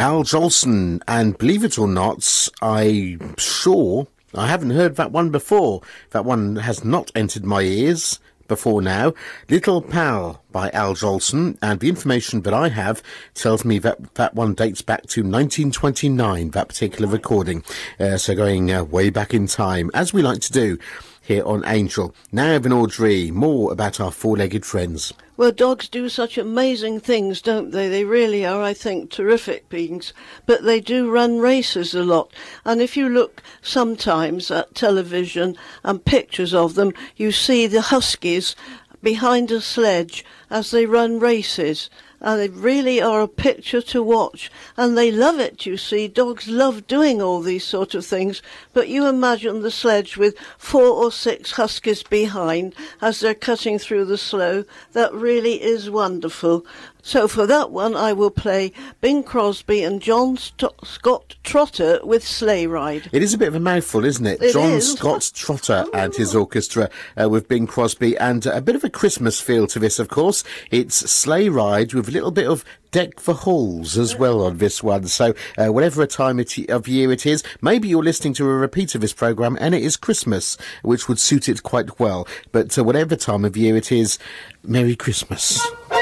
Al Jolson, and believe it or not, I'm sure I haven't heard that one before. That one has not entered my ears before now. Little Pal by Al Jolson, and the information that I have tells me that that one dates back to 1929, that particular recording. So going way back in time, as we like to do here on Angel. Now, Evan Audrey, more about our four-legged friends. Well, dogs do such amazing things, don't they? They really are, I think, terrific beings. But they do run races a lot. And if you look sometimes at television and pictures of them, you see the huskies behind a sledge as they run races. And they really are a picture to watch. And they love it, you see. Dogs love doing all these sort of things. But you imagine the sledge with 4 or 6 huskies behind as they're cutting through the snow. That really is wonderful. So for that one, I will play Bing Crosby and John Scott Trotter with Sleigh Ride. It is a bit of a mouthful, isn't it? It John is. Scott Trotter and his orchestra with Bing Crosby, and a bit of a Christmas feel to this, of course. It's Sleigh Ride with a little bit of Deck the Halls as well on this one. So whatever time of year it is, maybe you're listening to a repeat of this programme and it is Christmas, which would suit it quite well. But whatever time of year it is, Merry Christmas.